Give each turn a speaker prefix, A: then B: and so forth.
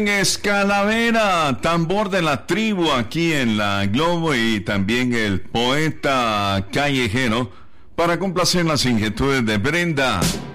A: Escalavera, tambor de la tribu aquí en la Globo, y también el poeta callejero para complacer las inquietudes de Brenda.